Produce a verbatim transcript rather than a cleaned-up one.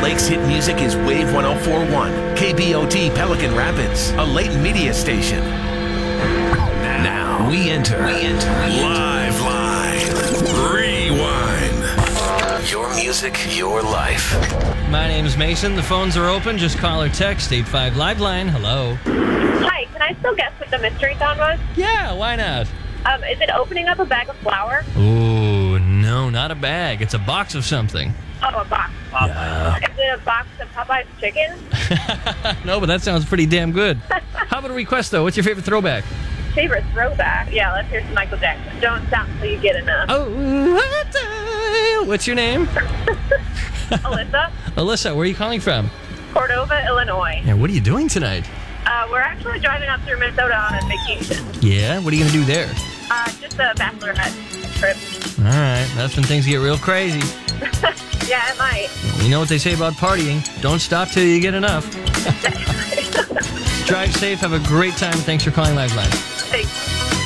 Lake's hit music is Wave one oh four point one, K B O T Pelican Rapids, a Leighton media station. Now we enter, we enter Live Line Rewind. Your music, your life. My name is Mason. The phones are open. Just call or text eight five Live Line. Hello. Hi, can I still guess what the mystery sound was? Yeah, why not? Um, is it opening up a bag of flour? Oh, no, not a bag. It's a box of something. Oh, a box. Yeah. Is it a box of Popeye's chicken? No, but that sounds pretty damn good. How about a request, though? What's your favorite throwback? Favorite throwback? Yeah, let's hear some Michael Jackson. Don't stop until you get enough. Oh, what's your name? Alyssa, Alyssa, where are you calling from? Cordova, Illinois. And what are you doing tonight? Uh, we're actually driving up through Minnesota on a vacation. Yeah, what are you going to do there? Uh, just a bachelorette trip. All right, that's when things get real crazy. Yeah, it might. You know what they say about partying. Don't stop till you get enough. Drive safe. Have a great time. Thanks for calling Lifeline. Thanks.